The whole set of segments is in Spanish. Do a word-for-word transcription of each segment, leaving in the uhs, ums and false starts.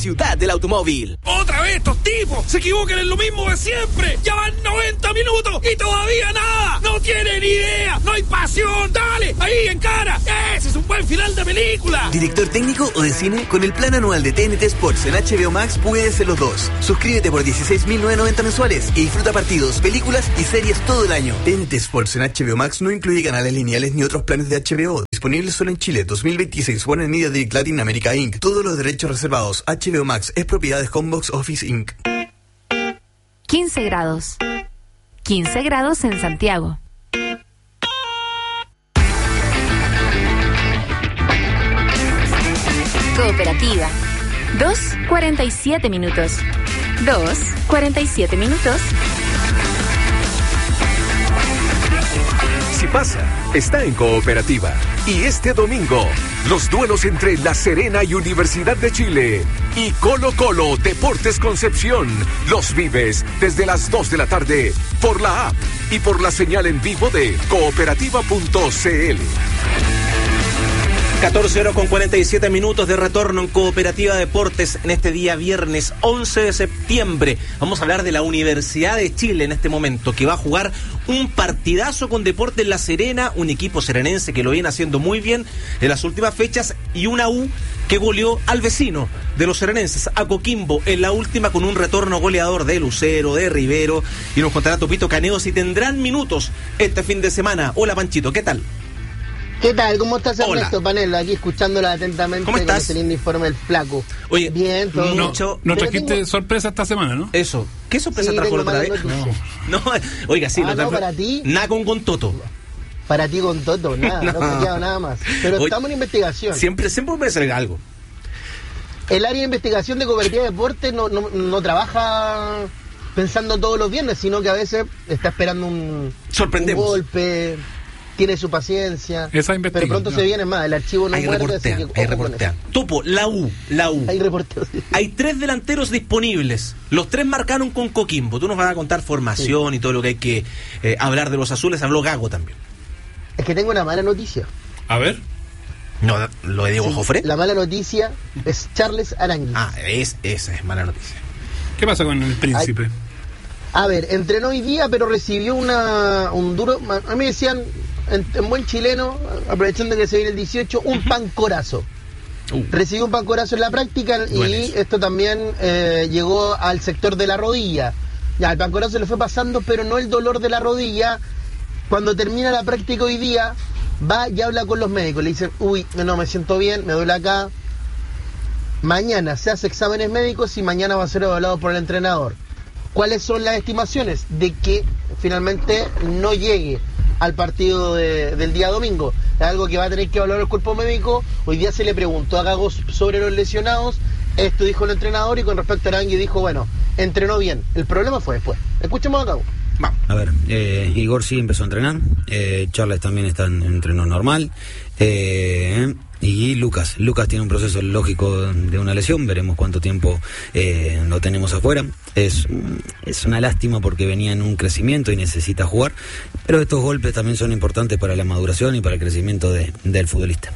ciudad del automóvil. ¡Otra vez estos tipos! ¡Se equivocan en lo mismo de siempre! ¡Ya van noventa minutos y todavía nada! ¡No tienen idea! ¡No hay pasión! ¡Dale! ¡Ahí, en cara! ¡Ese es un buen final de película! ¿Director técnico o de cine? Con el plan anual de T N T Sports en H B O Max puedes ser los dos. Suscríbete por dieciséis mil novecientos noventa mensuales y disfruta partidos, películas y series todo el año. T N T Sports en H B O Max no incluye canales lineales ni otros planes de H B O. Disponible solo en Chile. dos mil veintiséis. Warner Media Direct Latin America incorporated. Todos los derechos reservados. H B O Max es propiedad de Homebox Office incorporated. quince grados. quince grados en Santiago. Cooperativa. dos cuarenta y siete minutos. dos cuarenta y siete minutos. Si pasa, está en Cooperativa. Y este domingo, los duelos entre La Serena y Universidad de Chile y Colo Colo Deportes Concepción los vives desde las dos de la tarde por la app y por la señal en vivo de cooperativa punto c l. catorce horas con cuarenta y siete minutos de retorno en Cooperativa Deportes en este día viernes once de septiembre. Vamos a hablar de la Universidad de Chile en este momento, que va a jugar un partidazo con Deportes La Serena, un equipo serenense que lo viene haciendo muy bien en las últimas fechas, y una U que goleó al vecino de los serenenses, a Coquimbo, en la última, con un retorno goleador de Lucero, de Rivero, y nos contará Topito Caneo si tendrán minutos este fin de semana. Hola Panchito, ¿qué tal? ¿Qué tal? ¿Cómo estás, Ernesto Hola. Panelo? Aquí escuchándola atentamente. ¿Cómo estás? Con el lindo informe del flaco. Oye, bien, todo no, mucho. No Pero trajiste tengo... sorpresa esta semana, ¿no? Eso. ¿Qué sorpresa Sí, trajo la tengo otra malas vez? noticias. No. no, oiga, sí, Ah, lo no, trajo. para ti. Nada con con Toto. Para ti con Toto, nada, no, No. no queda nada más. Pero Oye, estamos en investigación. Siempre, siempre puede ser algo. El área de investigación de Cooperativa de Deportes no, no, no trabaja pensando todos los viernes, sino que a veces está esperando un, Sorprendemos. un golpe, tiene su paciencia. Esa investiga, pero pronto no. se viene más, el archivo no Ahí muerde, así reportean, que ahí ojo con reportean. Topo, la U, la U. eso. Hay reporteos. sí. Hay tres delanteros disponibles. Los tres marcaron con Coquimbo. Tú nos vas a contar formación sí. y todo lo que hay que eh, hablar de los azules. Habló Gago también. Es que tengo una mala noticia. A ver. No, lo de Diego Sí, Jofre. La mala noticia es Charles Aránguiz. Ah, es, esa es mala noticia. ¿Qué pasa con el príncipe? A ver, entrenó hoy día, pero recibió una un duro... A mí me decían, en, en buen chileno, aprovechando que se viene el dieciocho, un pancorazo. Uh. Recibió un pancorazo en la práctica y Duele eso. esto también eh, llegó al sector de la rodilla. Ya, el pancorazo le fue pasando, pero no el dolor de la rodilla. Cuando termina la práctica hoy día, va y habla con los médicos. Le dicen, uy, no me siento bien, me duele acá. Mañana se hace exámenes médicos y mañana va a ser evaluado por el entrenador. ¿Cuáles son las estimaciones? De que finalmente no llegue al partido de, del día domingo. Es algo que va a tener que evaluar el cuerpo médico. Hoy día se le preguntó a Gago sobre los lesionados. Esto dijo el entrenador, y con respecto a Arangui dijo, bueno, entrenó bien. El problema fue después. Escuchemos a Gago. Vamos. A ver, eh, Igor sí empezó a entrenar, eh, Charles también está en entreno normal, eh, y Lucas, Lucas tiene un proceso lógico de una lesión, veremos cuánto tiempo eh, lo tenemos afuera. Es, es una lástima porque venía en un crecimiento y necesita jugar, pero estos golpes también son importantes para la maduración y para el crecimiento de, del futbolista.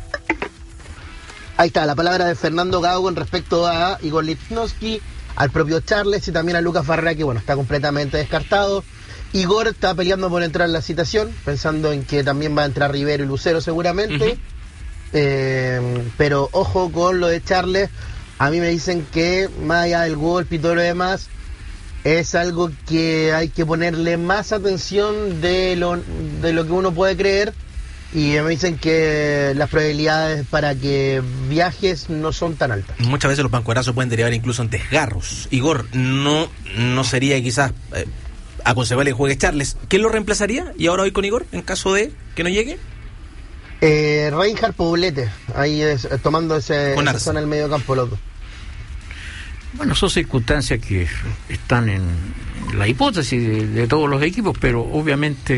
Ahí está la palabra de Fernando Gago con respecto a Igor Lipnowski, al propio Charles y también a Lucas Farrá, que bueno, está completamente descartado. Igor está peleando por entrar en la citación, pensando en que también va a entrar Rivero y Lucero seguramente. Uh-huh. eh, pero ojo con lo de Charles. A mí me dicen que más allá del golpe y todo lo demás, es algo que hay que ponerle más atención de lo, de lo que uno puede creer. Y me dicen que las probabilidades para que viajes no son tan altas. Muchas veces los pancuerazos pueden derivar incluso en desgarros. Igor, no, no sería quizás... Eh, aconsejable que juegue Charles. ¿Quién lo reemplazaría? Y ahora hoy con Igor, en caso de que no llegue. Eh, Reinhard Poblete, ahí es, tomando ese, esa zona del medio campo, loco. Bueno, son circunstancias que están en la hipótesis de, de todos los equipos, pero obviamente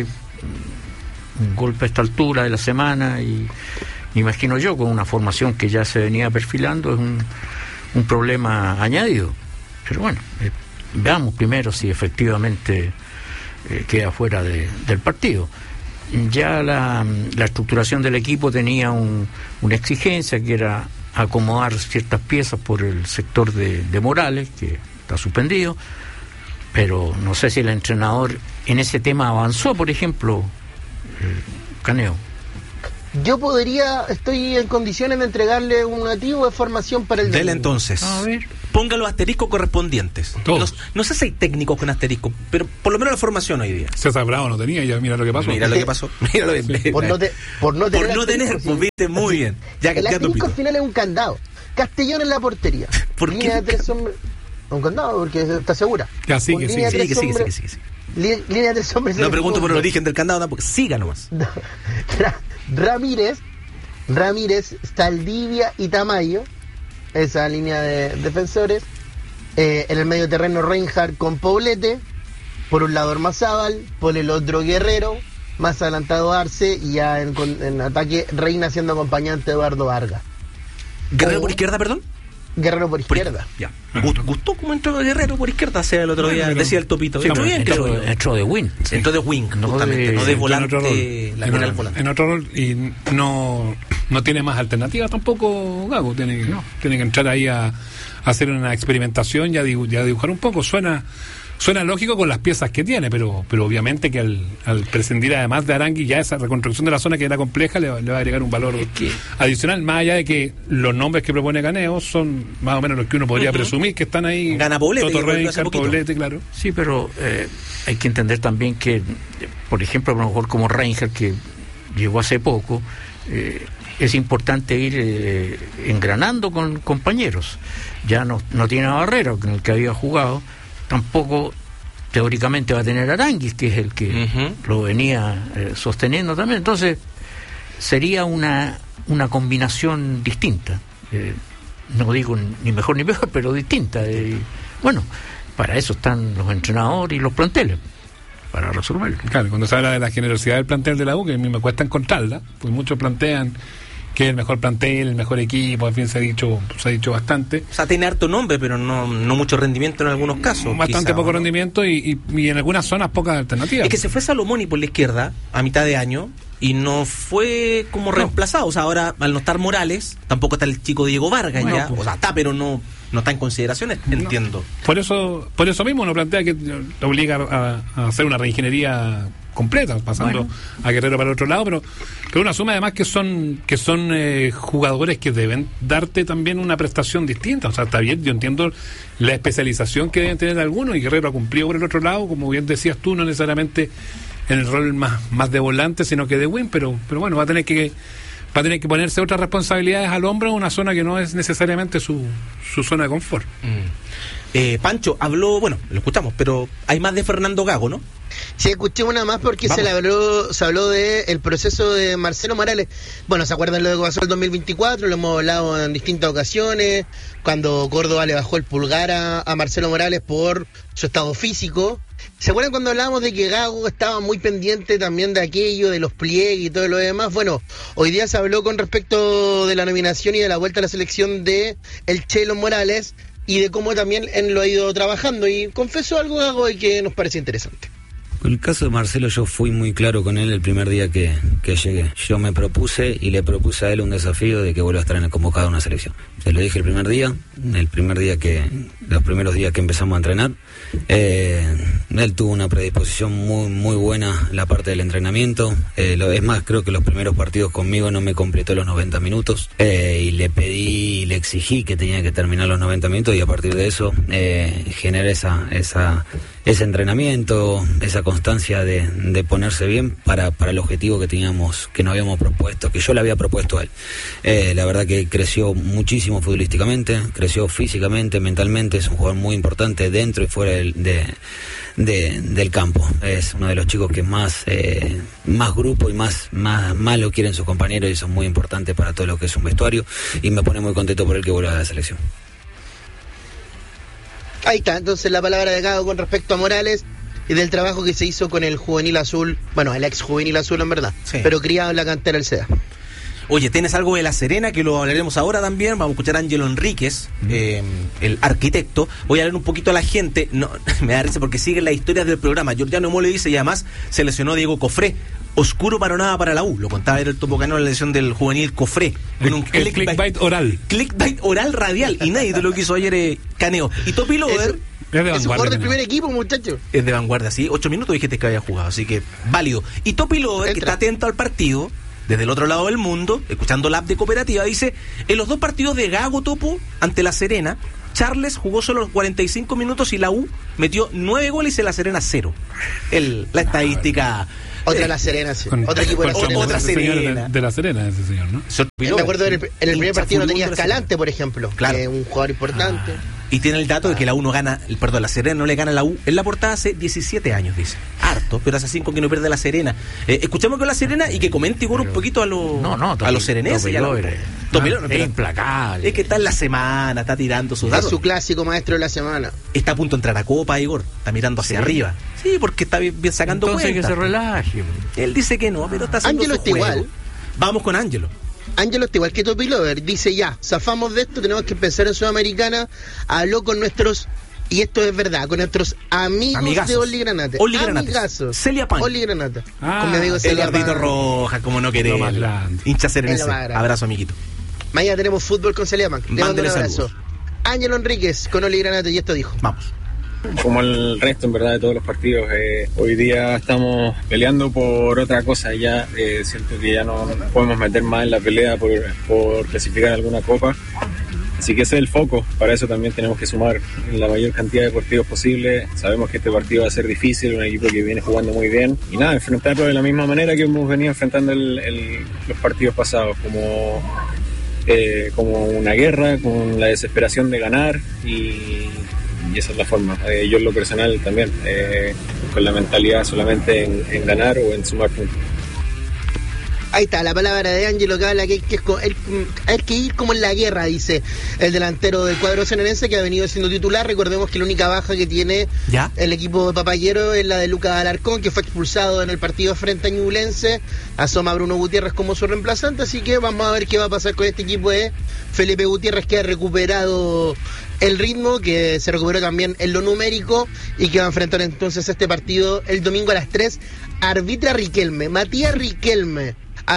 un golpe a esta altura de la semana, y imagino yo con una formación que ya se venía perfilando, es un, un problema añadido. Pero bueno, eh, veamos primero si efectivamente eh, queda fuera de, del partido. Ya la, la estructuración del equipo tenía un, una exigencia, que era acomodar ciertas piezas por el sector de, de Morales, que está suspendido, pero no sé si el entrenador en ese tema avanzó, por ejemplo, eh, Caneo. Yo podría, estoy en condiciones de entregarle un nativo de formación para el Dele entonces. A ver. Ponga los asteriscos correspondientes. No, no sé si hay técnicos con asteriscos, pero por lo menos la formación hoy día. César Bravo no tenía, ya mira lo que pasó. Mira lo que pasó. Mira lo que sí. Por no, te, por no tener, por no tener pues viste muy así. Bien. Ya, el ya asterisco al final es un candado. Castellón en la portería. ¿Por línea qué? De tres hombres. Un candado, porque está segura. Ya, sigue, sigue, sigue, sigue, sigue, sigue, sigue. Línea de tres hombres. No pregunto por el origen del candado, tampoco. Siga nomás. No. Ramírez, Ramírez, Saldivia y Tamayo. Esa línea de defensores. Eh, en el medio terreno Reinhardt con Poblete, por un lado Ormazábal, por el otro Guerrero, más adelantado Arce, y ya en, en ataque Reina siendo acompañante de Eduardo Vargas. ¿Guerrero o, por izquierda, perdón? Guerrero por izquierda. Por, ya. ¿Gustó cómo entró Guerrero por izquierda? Sea el otro día, decía el Topito. Sí, entró bien, entró, creo. Entró de wing. Sí. Entró de wing, no justamente, de, no de volante, lateral volante. En otro rol, y no, no tiene más alternativa tampoco Gago, tiene, no. tiene que entrar ahí a hacer una experimentación y a dibujar un poco. Suena suena lógico con las piezas que tiene, pero pero obviamente que al, al prescindir además de Arangui, ya esa reconstrucción de la zona que era compleja le, le va a agregar un valor es que, adicional, más allá de que los nombres que propone Caneo son más o menos los que uno podría uh-huh. presumir que están ahí. Gana Poblete, Toto Reinhardt, Poblete, claro. Sí, pero eh, hay que entender también que, por ejemplo, a lo mejor como Reinhardt, que llegó hace poco, eh, es importante ir eh, engranando con compañeros. Ya no, no tiene a Barrera, con el que había jugado, tampoco teóricamente va a tener a Aranguis, que es el que uh-huh. lo venía eh, sosteniendo también. Entonces sería una, una combinación distinta, eh, no digo ni mejor ni peor, pero distinta. Eh, bueno, para eso están los entrenadores y los planteles, para resolverlo. Claro, cuando se habla de la generosidad del plantel de la U, que a mí me cuesta encontrarla, pues muchos plantean que es el mejor plantel, el mejor equipo, en fin, se ha dicho, se ha dicho bastante. O sea, tiene harto nombre, pero no, no mucho rendimiento en algunos casos. Bastante quizá, poco ¿no? rendimiento y, y, y en algunas zonas pocas alternativas. Es que se fue Salomón y por la izquierda a mitad de año y no fue como no. reemplazado. O sea, ahora al no estar Morales, tampoco está el chico Diego Vargas bueno, ya. Pues. O sea, está, pero no, no está en consideraciones, entiendo. No. Por eso, por eso mismo uno plantea que te obliga a, a hacer una reingeniería completa, pasando bueno. a Guerrero para el otro lado, pero pero uno asume además que son que son eh, jugadores que deben darte también una prestación distinta. O sea, está bien, yo entiendo la especialización que deben tener algunos, y Guerrero ha cumplido por el otro lado, como bien decías tú, no necesariamente en el rol más, más de volante, sino que de wing, pero pero bueno, va a tener que va a tener que ponerse otras responsabilidades al hombro en una zona que no es necesariamente su, su zona de confort. Mm. Eh, Pancho habló, bueno, lo escuchamos, pero hay más de Fernando Gago, ¿no? Sí, escuché una más porque se, le habló, se habló de el proceso de Marcelo Morales. Bueno, ¿se acuerdan lo que pasó el dos mil veinticuatro? Lo hemos hablado en distintas ocasiones, cuando Córdoba le bajó el pulgar a, a Marcelo Morales por su estado físico. ¿Se acuerdan cuando hablábamos de que Gago estaba muy pendiente también de aquello, de los pliegues y todo lo demás? Bueno, hoy día se habló con respecto de la nominación y de la vuelta a la selección de el Chelo Morales y de cómo también él lo ha ido trabajando, y confesó algo, Gago, y que nos parece interesante. En el caso de Marcelo, yo fui muy claro con él el primer día que, que llegué. Yo me propuse y le propuse a él un desafío de que vuelva a estar en el convocado a una selección. Se lo dije el primer día, el primer día que, los primeros días que empezamos a entrenar. Eh, él tuvo una predisposición muy muy buena en la parte del entrenamiento. Eh, lo, es más, creo que los primeros partidos conmigo no me completó los noventa minutos. Eh, y le pedí, le exigí que tenía que terminar los noventa minutos, y a partir de eso eh, generé esa, esa, ese entrenamiento, esa constancia de, de ponerse bien para, para el objetivo que teníamos, que nos habíamos propuesto, que yo le había propuesto a él. Eh, la verdad que creció muchísimo futbolísticamente, creció físicamente, mentalmente, es un jugador muy importante dentro y fuera del, de, de, del campo. Es uno de los chicos que más eh, más grupo y más, más, más lo quieren sus compañeros, y eso es muy importante para todo lo que es un vestuario, y me pone muy contento por él que vuelva a la selección. Ahí está, entonces la palabra de Gago con respecto a Morales y del trabajo que se hizo con el juvenil azul, bueno, el ex juvenil azul en verdad, sí, pero criado en la cantera del C E A. Oye, tienes algo de La Serena que lo hablaremos ahora también. Vamos a escuchar a Ángelo Enríquez, eh, el arquitecto. Voy a hablar un poquito a la gente. No, me da risa porque siguen las historias del programa. Giordano Mole dice, y además se lesionó Diego Cofré. oscuro panorama para la U. Lo contaba era el Topo Cano en la edición del juvenil Cofré. El, un el clickbait oral. Clickbait oral radial. Y nadie te lo quiso ayer, eh, Caneo. Y Topi Lover... Es, es un jugador del primer equipo, muchacho. Es de vanguardia, sí. Ocho minutos dijiste que había jugado, así que válido. Y Topi Lover, que está atento al partido, desde el otro lado del mundo, escuchando la app de Cooperativa, dice: en los dos partidos de Gago, Topo, ante La Serena, Charles jugó solo los cuarenta y cinco minutos y la U metió nueve goles y La Serena cero. El, la estadística... Otra La Serena, sí. Con, Otro equipo de La Serena. Otra Serena. De, de La Serena, ese señor, ¿no? Me acuerdo en el, en el primer partido no tenía Escalante, por ejemplo. Claro. Que es un jugador importante. Ah. Y tiene el dato ah. de que la U no gana, perdón, La Serena no le gana a la U en la portada hace diecisiete años, dice. Harto, pero hace cinco que no pierde La Serena. Eh, escuchemos con La Serena y que comente Igor un poquito a los no, no, a los sereneses. Es implacable. Es que está en la semana, está tirando sus datos. Es su clásico maestro de la semana. Está a punto de entrar a Copa, Igor. Está mirando hacia sí. arriba. Sí, porque está bien, bien sacando Entonces cuentas. Que se relaje. Él dice que no, pero está haciendo Ángelo su está juego. igual. Vamos con Ángelo. Ángelo está igual que Topi Lover. Dice ya, zafamos de esto, tenemos que pensar en Sudamericana. Habló con nuestros, y esto es verdad, con nuestros amigos Amigazos. de Oli Granate. Oli Granate. Celia Pan. Oli Granate. Ah, con mi amigo Celia Eduardito Rojas, como no querés. Hincha serenense. Abrazo, amiguito. Mañana tenemos fútbol con Celia Pan. Le mando un abrazo. Ángelo Enríquez con Oli Granate y esto dijo. Vamos. Como el resto en verdad de todos los partidos, eh, hoy día estamos peleando por otra cosa. Ya eh, siento que ya no podemos meter más en la pelea por, por clasificar alguna copa, así que ese es el foco. Para eso también tenemos que sumar la mayor cantidad de partidos posible. Sabemos que este partido va a ser difícil, un equipo que viene jugando muy bien, y nada, enfrentarlo de la misma manera que hemos venido enfrentando el, el, los partidos pasados, como, eh, como una guerra, con la desesperación de ganar, y y esa es la forma. Eh, yo en lo personal también, eh, con la mentalidad solamente en, en ganar o en sumar puntos. Ahí está, la palabra de Ángelo que habla que hay que, hay que ir como en la guerra, dice el delantero del cuadro serenense, que ha venido siendo titular. Recordemos que la única baja que tiene ¿Ya? el equipo de Papayero es la de Lucas Alarcón, que fue expulsado en el partido frente a Ñublense. Asoma Bruno Gutiérrez como su reemplazante, así que vamos a ver qué va a pasar con este equipo de Felipe Gutiérrez, que ha recuperado el ritmo, que se recuperó también en lo numérico y que va a enfrentar entonces este partido el domingo a las tres. Arbitra Riquelme, Matías Riquelme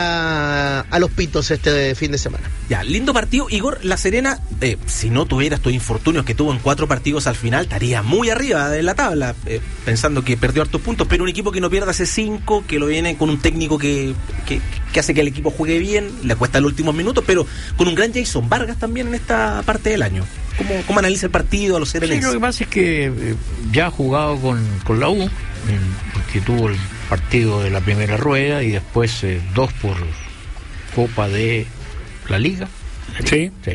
a, a los pitos este fin de semana. Ya, lindo partido. Igor, La Serena, eh, si no tuviera estos infortunios que tuvo en cuatro partidos al final, estaría muy arriba de la tabla, eh, pensando que perdió hartos puntos, pero un equipo que no pierde hace cinco, que lo viene con un técnico que, que, que hace que el equipo juegue bien, le cuesta los últimos minutos, pero con un gran Jason Vargas también en esta parte del año. ¿Cómo, cómo analiza el partido a los serenenses? Sí, lo que pasa es que eh, ya ha jugado con, con la U, eh, porque tuvo el partido de la primera rueda y después eh, dos por Copa de la Liga. Sí. sí.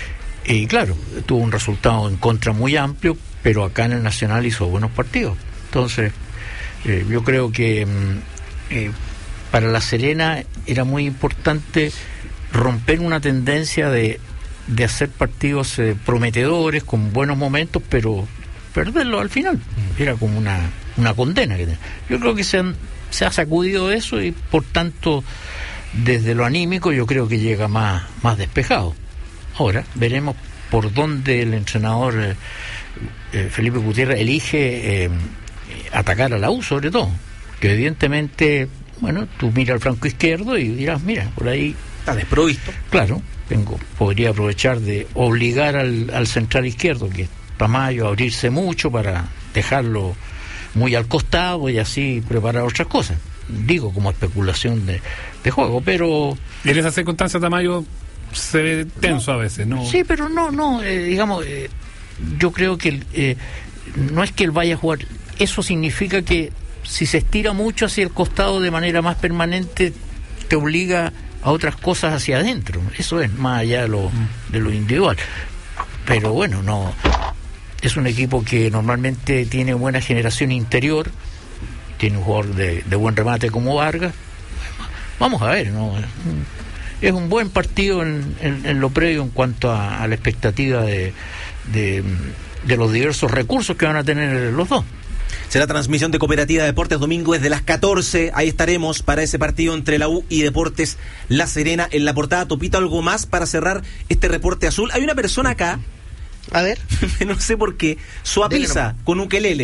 Y claro, tuvo un resultado en contra muy amplio, pero acá en el Nacional hizo buenos partidos. Entonces, eh, yo creo que eh, para La Serena era muy importante romper una tendencia de, de hacer partidos eh, prometedores, con buenos momentos, pero perderlo al final. Era como una, una condena. Yo creo que se, han, se ha sacudido eso y por tanto, desde lo anímico, yo creo que llega más, más despejado. Ahora veremos por dónde el entrenador eh, eh, Felipe Gutiérrez elige eh, atacar a la U, sobre todo, que evidentemente, bueno, tú miras al flanco izquierdo y dirás, mira, por ahí está desprovisto. Claro, tengo, podría aprovechar de obligar al, al central izquierdo, que es Tamayo, a abrirse mucho para dejarlo muy al costado y así preparar otras cosas. Digo, como especulación de, de juego, pero... Y en esa circunstancia Tamayo se ve tenso no, a veces, ¿no? Sí, pero no, no, eh, digamos, eh, yo creo que eh, no es que él vaya a jugar, eso significa que si se estira mucho hacia el costado de manera más permanente, te obliga a otras cosas hacia adentro, eso es más allá de lo, de lo individual. Pero bueno, no, es un equipo que normalmente tiene buena generación interior, tiene un jugador de, de buen remate como Vargas. Vamos a ver, ¿no? Es un buen partido en, en, en lo previo en cuanto a, a la expectativa de, de, de los diversos recursos que van a tener los dos. Será transmisión de Cooperativa Deportes domingo desde las catorce. Ahí estaremos para ese partido entre la U y Deportes La Serena. En la portada, Topito, algo más para cerrar este reporte azul. Hay una persona acá, a ver, no sé por qué, suapiza con ukelele.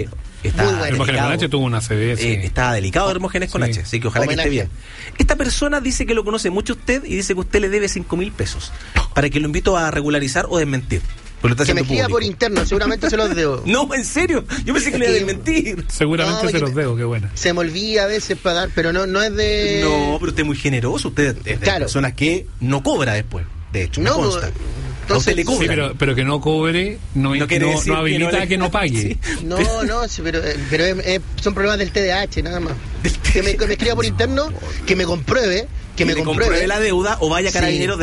Está Muy bueno. Hermógenes con H tuvo una C B. Sí. Eh, está delicado Hermógenes con Sí. H, así que ojalá Homenaje. que esté bien. Esta persona dice que lo conoce mucho usted y dice que usted le debe cinco mil pesos para que lo invito a regularizar o desmentir. Porque lo está Que me haciendo escriba por público. interno, seguramente se los debo. No, en serio, yo pensé que le iba a desmentir. Seguramente No, se que los me- debo, qué buena. Se me olvida a veces para dar, pero no, no es de... No, pero usted es muy generoso, usted es de Claro. personas que no cobra después, de hecho, me No, consta. entonces- A usted le Sí, cobran. pero, pero que no cobre no, No no, quiere no, decir que habilita no le- a que no pague. Sí. No, no, sí, pero, eh, pero es- es- son problemas del T D A H, nada más. Que me, que me escriba por interno, que me compruebe, que me le compruebe. compruebe la deuda o vaya a Sí. Carabineros